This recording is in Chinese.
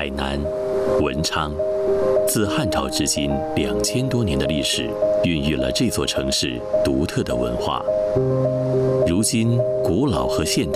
海南、文昌，自汉朝至今2000多年的历史，孕育了这座城市独特的文化。如今，古老和现代